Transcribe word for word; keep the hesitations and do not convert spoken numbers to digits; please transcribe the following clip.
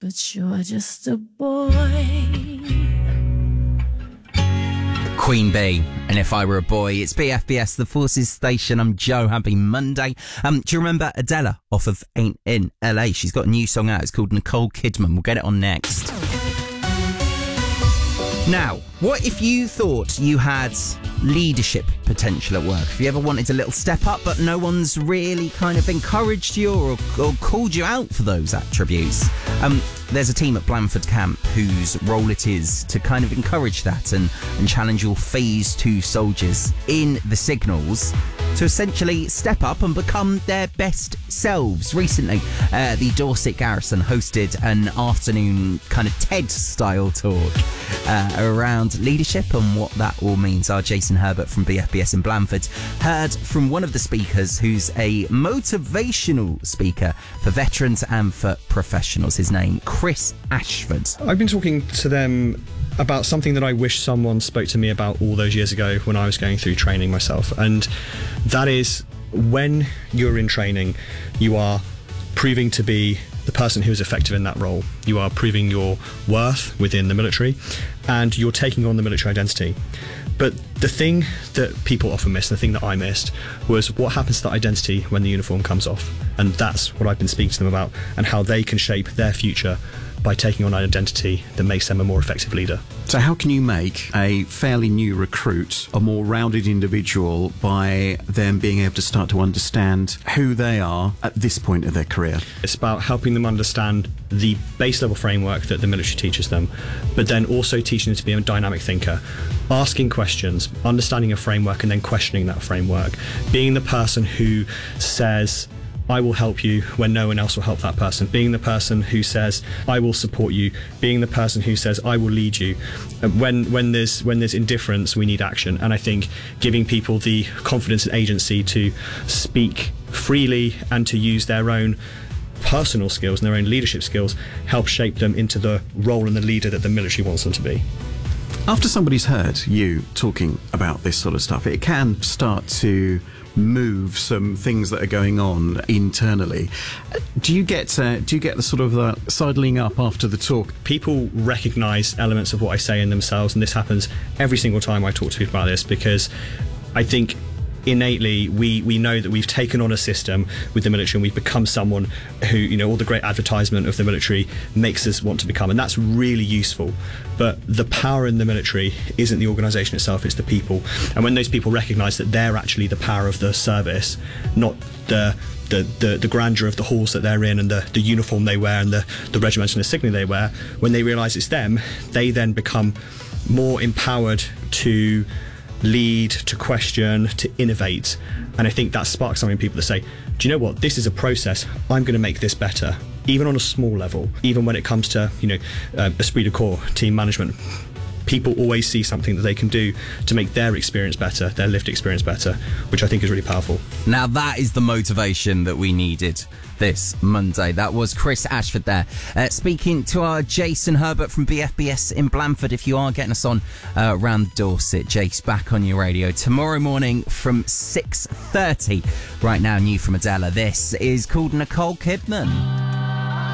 but you're just a boy. Queen Bee, and If I Were a Boy. It's B F B S, the Forces Station. I'm Joe. Happy Monday. Um, do you remember Adela off of Ain't in L A? She's got a new song out. It's called Nicole Kidman. We'll get it on next. Now, what if you thought you had leadership potential at work? If you ever wanted a little step up, but no one's really kind of encouraged you or, or called you out for those attributes? Um, there's a team at Blandford Camp whose role it is to kind of encourage that and, and challenge your phase two soldiers in the signals to essentially step up and become their best selves. Recently, uh, the Dorset Garrison hosted an afternoon kind of TED-style talk uh, around leadership and what that all means. Our Jason Herbert from B F B S in Blandford heard from one of the speakers who's a motivational speaker for veterans and for professionals. His name, Chris Ashford. I've been talking to them about something that I wish someone spoke to me about all those years ago when I was going through training myself, and that is when you're in training, you are proving to be the person who is effective in that role. You are proving your worth within the military, and you're taking on the military identity. But the thing that people often miss, and the thing that I missed, was what happens to that identity when the uniform comes off. And that's what I've been speaking to them about, and how they can shape their future by taking on an identity that makes them a more effective leader. So how can you make a fairly new recruit a more rounded individual by them being able to start to understand who they are at this point of their career? It's about helping them understand the base level framework that the military teaches them, but then also teaching them to be a dynamic thinker, asking questions, understanding a framework and then questioning that framework, being the person who says, I will help you when no one else will help that person, being the person who says, I will support you, being the person who says, I will lead you. When when there's when there's indifference, we need action. And I think giving people the confidence and agency to speak freely and to use their own personal skills and their own leadership skills help shape them into the role and the leader that the military wants them to be. After somebody's heard you talking about this sort of stuff, it can start to move some things that are going on internally. Do you get uh, do you get the sort of uh, sidling up after the talk? People recognise elements of what I say in themselves, and this happens every single time I talk to people about this, because I think innately we we know that we've taken on a system with the military and we've become someone who, you know, all the great advertisement of the military makes us want to become, and that's really useful. But the power in the military isn't the organisation itself, it's the people. And when those people recognise that they're actually the power of the service, not the The, the, the grandeur of the halls that they're in and the, the uniform they wear and the, the regimental insignia they wear, when they realise it's them, they then become more empowered to lead, to question, to innovate. And I think that sparks something in people to say, do you know what, this is a process, I'm going to make this better, even on a small level, even when it comes to, you know, uh, esprit de corps, team management. People always see something that they can do to make their experience better, their lived experience better, which I think is really powerful. Now that is the motivation that we needed this Monday. That was Chris Ashford there, uh, speaking to our Jason Herbert from B F B S in Blandford. If you are getting us on uh, around Dorset, Jake's back on your radio tomorrow morning from six thirty. Right now, new from Adela. This is called Nicole Kidman.